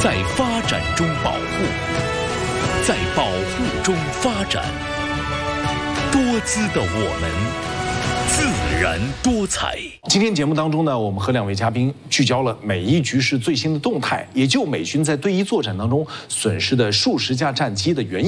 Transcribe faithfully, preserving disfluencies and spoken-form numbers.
在发展中保护，在保护中发展。多姿的我们，自然多彩。 今天节目当中呢，我们和两位嘉宾聚焦了美伊局势最新的动态，也就美军在对伊作战当中损失的数十架战机的原因。